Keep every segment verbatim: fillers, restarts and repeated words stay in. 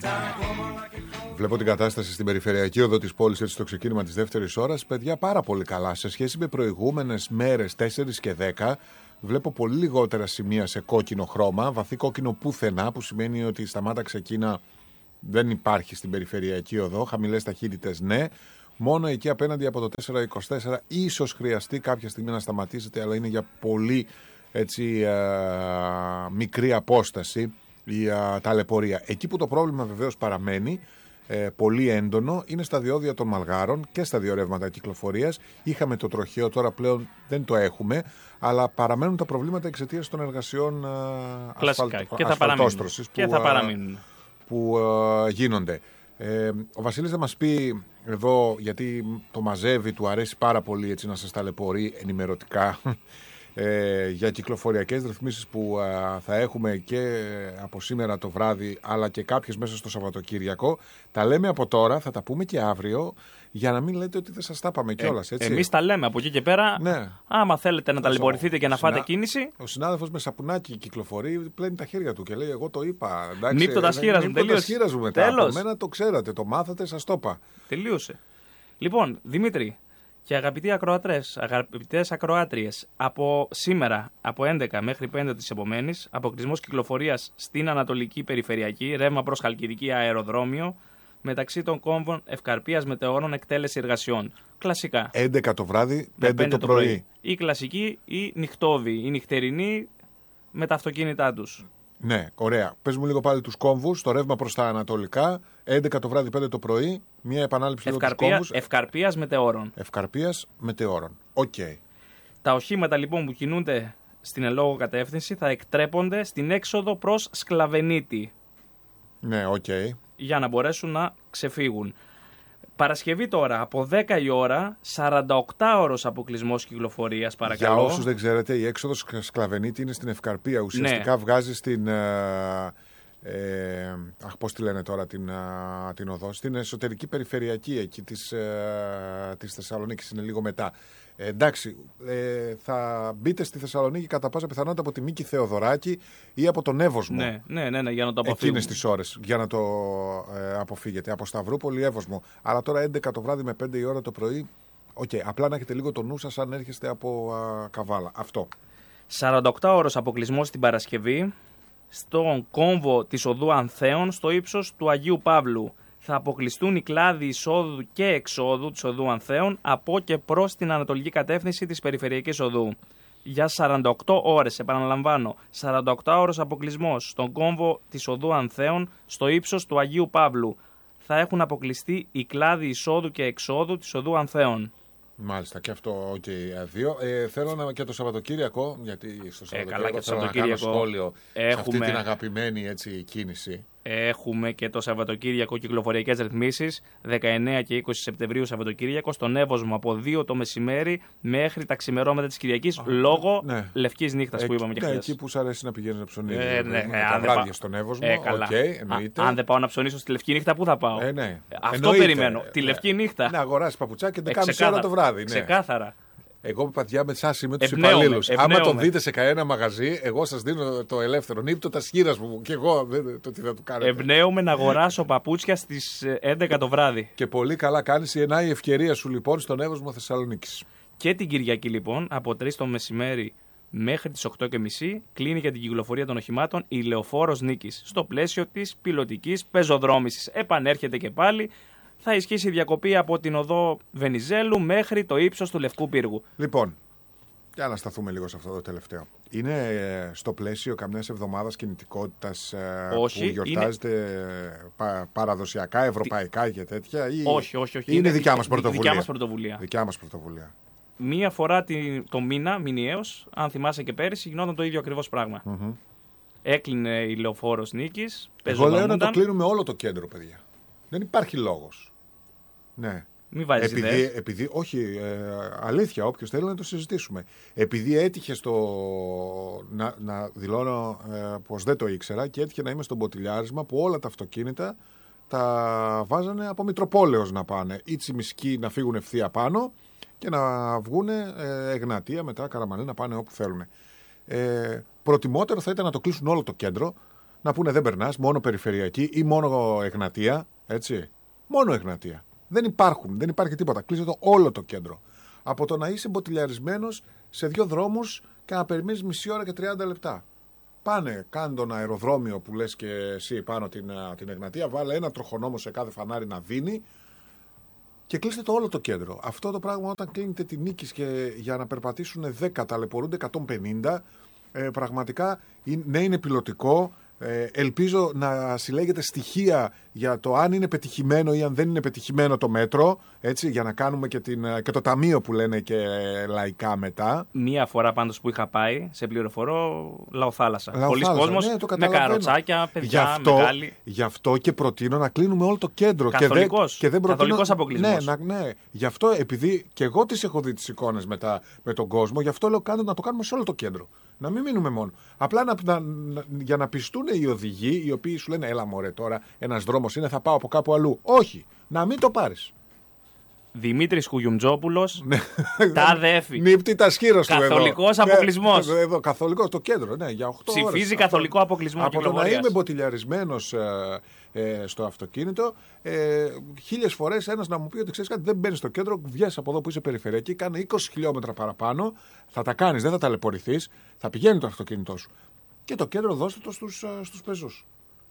Βλέπω την κατάσταση στην περιφερειακή οδό της πόλης έτσι στο ξεκίνημα της δεύτερης ώρας. Παιδιά, πάρα πολύ καλά. Σε σχέση με προηγούμενες μέρες τέσσερα και δέκα, βλέπω πολύ λιγότερα σημεία σε κόκκινο χρώμα. Βαθύ κόκκινο πουθενά, που σημαίνει ότι η σταμάταξε εκείνα δεν υπάρχει στην περιφερειακή οδό. Χαμηλές ταχύτητες, ναι. Μόνο εκεί απέναντι από το τέσσερα είκοσι τέσσερα ίσως χρειαστεί κάποια στιγμή να σταματήσετε, αλλά είναι για πολύ έτσι, α, μικρή απόσταση η α, ταλαιπωρία. Εκεί που το πρόβλημα βεβαίως παραμένει ε, πολύ έντονο είναι στα διόδια των Μαλγάρων και στα δύο ρεύματα κυκλοφορίας. Είχαμε το τροχαίο, τώρα πλέον δεν το έχουμε, αλλά παραμένουν τα προβλήματα εξαιτίας των εργασιών ασφαλ... ασφαλτόστρωσης που, που α, γίνονται. Ε, ο Βασίλης θα μας πει εδώ, γιατί το μαζεύει, του αρέσει πάρα πολύ έτσι να σας ταλαιπωρεί ενημερωτικά ε, για κυκλοφοριακές ρυθμίσεις που α, θα έχουμε και από σήμερα το βράδυ, αλλά και κάποιες μέσα στο Σαββατοκύριακο. Τα λέμε από τώρα, θα τα πούμε και αύριο, για να μην λέτε ότι δεν σας τα είπαμε κιόλας. Έτσι. Ε, εμείς τα λέμε από εκεί και πέρα. Ναι. Άμα θέλετε να ταλαιπωρηθείτε και να φάτε συνα... κίνηση. Ο συνάδελφος με σαπουνάκι κυκλοφορεί, πλένει τα χέρια του και λέει: εγώ το είπα. Νύπτω τα σχήρας μου. Νύπτω τα σχήρας μου μετά. Από μένα το ξέρατε, το μάθατε, σας το είπα. Τελείωσε. Λοιπόν, Δημήτρη και αγαπητοί ακροατές, αγαπητές ακροάτριες, από σήμερα, από έντεκα μέχρι πέντε της επομένης, αποκλεισμός κυκλοφορίας στην Ανατολική Περιφερειακή, ρεύμα προς Χαλκιδική αεροδρόμιο, μεταξύ των κόμβων Ευκαρπίας Μετεώρων, εκτέλεση εργασιών. Κλασικά. έντεκα το βράδυ, πέντε το πρωί. πρωί. Ή κλασική ή νυχτόβη, ή νυχτερινή με τα αυτοκίνητά τους. Ναι, ωραία. Πες μου λίγο πάλι τους κόμβους, το ρεύμα προς τα ανατολικά, έντεκα το βράδυ, πέντε το πρωί, μία επανάληψη λίγο τους κόμβους. Ευκαρπίας Μετεώρων. Ευκαρπίας Μετεώρων. Οκ. Okay. Τα οχήματα λοιπόν που κινούνται στην ελόγω κατεύθυνση θα εκτρέπονται στην έξοδο προς Σκλαβενίτη. Ναι, οκ. Okay. Για να μπορέσουν να ξεφύγουν. Παρασκευή τώρα, από δέκα η ώρα, σαράντα οκτώ ώρος αποκλεισμός κυκλοφορίας, παρακαλώ. Για όσους δεν ξέρετε, η έξοδος Σκλαβενίτη είναι στην Ευκαρπία. Ουσιαστικά ναι. βγάζει στην. Ε, αχ, πώς τη λένε τώρα την, α, την οδό, στην εσωτερική περιφερειακή εκεί της, ε, της Θεσσαλονίκης, είναι λίγο μετά. Ε, εντάξει, ε, θα μπείτε στη Θεσσαλονίκη κατά πάσα πιθανότητα από τη Μίκη Θεοδωράκη ή από τον Εύωσμο. Ναι, ναι, ναι, ναι, για να το αποφύγετε. Εκείνες τις ώρες, για να το ε, αποφύγετε. Από Σταυρούπολη, Εύωσμο. Αλλά τώρα έντεκα το βράδυ με πέντε η ώρα το πρωί, okay, απλά να έχετε λίγο το νου σας αν έρχεστε από α, Καβάλα. Αυτό. σαράντα οκτώ ώρες αποκλεισμός την Παρασκευή στον κόμβο της οδού Ανθέων στο ύψος του Αγίου Παύλου. Θα αποκλειστούν οι κλάδοι εισόδου και εξόδου της οδού Ανθέων από και προς την ανατολική κατεύθυνση της περιφερειακής οδού. Για σαράντα οκτώ ώρες, επαναλαμβάνω, σαράντα οκτώ ώρες αποκλεισμός στον κόμβο της οδού Ανθέων στο ύψος του Αγίου Παύλου. Θα έχουν αποκλειστεί οι κλάδοι εισόδου και εξόδου της οδού Ανθέων. Μάλιστα, και αυτό, οκ, okay, δύο. Ε, θέλω να και το Σαββατοκύριακο, γιατί στο Σαββατοκύριακο, ε, καλά, και θέλω να κάνω σχόλιο έχουμε... σε αυτή την αγαπημένη έτσι, κίνηση. Έχουμε και το Σαββατοκύριακο κυκλοφοριακές ρυθμίσεις, δεκαεννέα και είκοσι Σεπτεμβρίου Σαββατοκύριακο, στον Εύωσμο από δύο το μεσημέρι μέχρι τα ξημερώματα της Κυριακής, oh, λόγω ναι. λευκής νύχτας που είπαμε και χθες. Ναι, εκεί που σου αρέσει να πηγαίνεις να ψωνίσεις. Ε, ναι, ναι, τα βράδια πά... στον Εύωσμο, ε, καλά. Okay, εννοείται. Α, αν δεν πάω να ψωνίσω στη λευκή νύχτα, πού θα πάω. Ε, ναι. Αυτό εννοείται. περιμένω. Τη λευκή νύχτα. Να αγοράσεις παπουτσάκι και δεκάμιση ώρα το βράδυ. Ναι. Ξεκάθαρα. Εγώ, παιδιά, με εσάς είμαι τους υπαλλήλους. Άμα τον δείτε σε κανένα μαγαζί, εγώ σας δίνω το ελεύθερο. Νύπτω τα σχήρας μου και εγώ το τι θα του κάνετε. Εμπνέομαι να αγοράσω παπούτσια στις έντεκα το βράδυ. Και πολύ καλά κάνεις, ενάει η ευκαιρία σου λοιπόν στον Εύωσμο Θεσσαλονίκης. Και την Κυριακή λοιπόν, από τρεις το μεσημέρι μέχρι τις οκτώ και μισή, κλείνει για την κυκλοφορία των οχημάτων η Λεωφόρος Νίκης. Στο πλαίσιο της πιλωτικής πεζοδρόμησης. Επανέρχεται και πάλι. Θα ισχύσει η διακοπή από την οδό Βενιζέλου μέχρι το ύψος του Λευκού Πύργου. Λοιπόν, για να σταθούμε λίγο σε αυτό το τελευταίο. Είναι στο πλαίσιο καμιάς εβδομάδας κινητικότητας όχι, που γιορτάζεται είναι... πα, παραδοσιακά, ευρωπαϊκά και τέτοια, ή όχι, όχι, όχι. Είναι, είναι δικιά μας πρωτοβουλία. Δικιά μας πρωτοβουλία. Δικιά μας πρωτοβουλία. Μία φορά το μήνα, μηνιαίως, αν θυμάσαι και πέρυσι, γινόταν το ίδιο ακριβώς πράγμα. Mm-hmm. Έκλεινε η Λεωφόρος Νίκης. Εγώ λέω να το κλείνουμε όλο το κέντρο, παιδιά. Δεν υπάρχει λόγος. Ναι. Μην βάζεις επειδή, ιδέες. επειδή, όχι, ε, αλήθεια, όποιος θέλει να το συζητήσουμε. Επειδή έτυχε στο, να, να δηλώνω ε, πως δεν το ήξερα και έτυχε να είμαι στο μποτιλιάρισμα που όλα τα αυτοκίνητα τα βάζανε από Μητροπόλεως να πάνε. Ή Τσιμισκή να φύγουν ευθεία πάνω και να βγουν ε, Εγνατία, μετά Καραμανλή, να πάνε όπου θέλουν. Ε, προτιμότερο θα ήταν να το κλείσουν όλο το κέντρο, να πούνε δεν περνάς, μόνο περιφερειακή ή μόνο Εγνατία. Έτσι. Μόνο Εγνατία. Δεν υπάρχουν, δεν υπάρχει τίποτα. Κλείσε το όλο το κέντρο. Από το να είσαι μποτιλιαρισμένος σε δύο δρόμους και να περιμένεις μισή ώρα και τριάντα λεπτά. Πάνε, κάνε τον αεροδρόμιο που λες και εσύ πάνω την, την Εγνατία, βάλε ένα τροχονόμο σε κάθε φανάρι να δίνει και κλείστε το όλο το κέντρο. Αυτό το πράγμα όταν κλείνετε τη Νίκης και για να περπατήσουν δέκα ταλαιπωρούνται εκατόν πενήντα, ε, πραγματικά ναι, είναι πιλωτικό. Ε, ελπίζω να συλλέγετε στοιχεία για το αν είναι πετυχημένο ή αν δεν είναι πετυχημένο το μέτρο, έτσι, για να κάνουμε και, την, και το ταμείο που λένε και λαϊκά μετά. Μία φορά πάντως που είχα πάει, σε πληροφορώ, Λαοθάλασσα. Λαοθάλασσα, Πολλοί κόσμος ναι, με καροτσάκια, παιδιά, γι αυτό, μεγάλοι. Γι' αυτό και προτείνω να κλείνουμε όλο το κέντρο. Καθολικός, και δεν, και δεν καθολικός αποκλεισμός. Ναι, ναι, ναι. Γι' αυτό, επειδή και εγώ τις έχω δει τις εικόνες μετά με τον κόσμο, γι' αυτό λέω κάτω να το κάνουμε σε όλο το κέντρο. Να μην μείνουμε μόνο. Απλά να, να, να, για να πιστούν οι οδηγοί, οι οποίοι σου λένε έλα μωρέ τώρα, ένας δρόμος είναι, θα πάω από κάπου αλλού. Όχι, να μην το πάρεις. Δημήτρης Κουγιουμτζόπουλος, τάδε έφη. Νύπτη τα σκύρος του εδώ. Καθολικός αποκλεισμός. Εδώ, εδώ, καθολικός, το κέντρο, ναι, για οκτώ ώρες. Ψηφίζει καθολικό αποκλεισμό Από το να κυκλοφορίας. είμαι μποτιλιαρισμένος ε, ε, στο αυτοκίνητο, ε, χίλιες φορές ένας να μου πει ότι ξέρεις κάτι, δεν μπαίνεις στο κέντρο, βγες από εδώ που είσαι περιφερειακή, κάνε είκοσι χιλιόμετρα παραπάνω, θα τα κάνεις, δεν θα ταλαιπωρηθείς, θα πηγαίνει το αυτοκίνητό σου. Και το κέντρο δώστε το στους, στους πεζούς.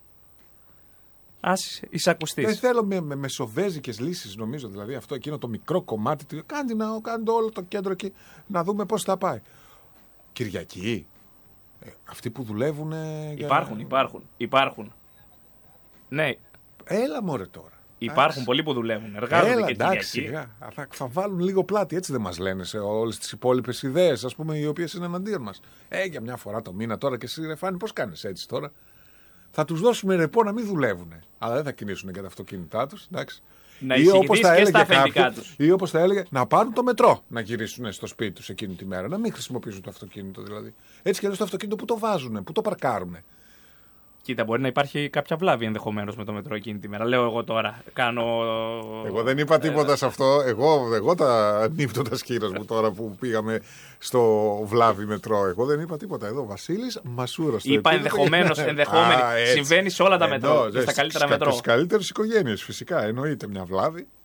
Ας εισακουστείς. Δεν θέλω με, με μεσοβέζικες λύσεις, νομίζω, δηλαδή αυτό εκείνο το μικρό κομμάτι. Κάντε, να, κάντε όλο το κέντρο εκεί να δούμε πώς θα πάει. Κυριακή. Ε, αυτοί που δουλεύουν. Υπάρχουν, για... υπάρχουν, υπάρχουν. Ναι. Έλα μωρέ τώρα. Υπάρχουν Άς. πολλοί που δουλεύουν. Εργάζονται Έλα, και εντάξει, Κυριακή. Θα, θα βάλουν λίγο πλάτη, έτσι δεν μας λένε σε όλες τις υπόλοιπες ιδέες, ας πούμε, οι οποίες είναι εναντίον μας. Ε, για μια φορά το μήνα τώρα και εσύ, ρε Φάνη, πώς κάνεις έτσι τώρα. Θα τους δώσουμε ρεπό να μην δουλεύουν. Αλλά δεν θα κινήσουν και τα αυτοκίνητά τους. Εντάξει. Να εισηγηθείς και στα αφεντικά τους. Ή όπως θα έλεγε να πάρουν το μετρό να γυρίσουν στο σπίτι τους εκείνη τη μέρα. Να μην χρησιμοποιήσουν το αυτοκίνητο δηλαδή. Έτσι κι αλλιώς το αυτοκίνητο που το βάζουν, που το παρκάρουν. Κοίτα, μπορεί να υπάρχει κάποια βλάβη ενδεχομένως με το μετρό εκείνη τη μέρα. Λέω εγώ τώρα. Κάνω. Εγώ δεν είπα τίποτα ε, σε αυτό. Εγώ, εγώ τα νύπτω τα σκύρος μου τώρα που πήγαμε στο βλάβη μετρό. Εγώ δεν είπα τίποτα. Εδώ Βασίλης Μασούρος. Είπα ενδεχομένως. Ενδεχόμενη. Συμβαίνει σε όλα τα μετρό. Και στα καλύτερα μετρό. Στις καλύτερες οικογένειες φυσικά. Εννοείται μια βλάβη.